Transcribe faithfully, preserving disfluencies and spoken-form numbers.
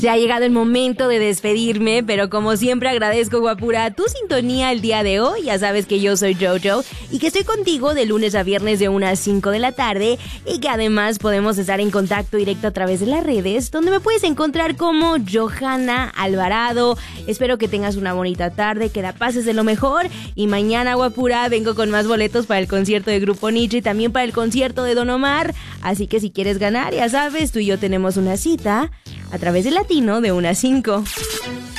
Ya ha llegado el momento de despedirme, pero como siempre agradezco, guapura, tu sintonía el día de hoy. Ya sabes que yo soy Jojo y que estoy contigo de lunes a viernes de una a cinco de la tarde y que además podemos estar en contacto directo a través de las redes, donde me puedes encontrar como Johanna Alvarado. Espero que tengas una bonita tarde, que la pases de lo mejor y mañana, guapura, vengo con más boletos para el concierto de Grupo Nietzsche y también para el concierto de Don Omar. Así que si quieres ganar, ya sabes, tú y yo tenemos una cita a través de Latino de una a cinco.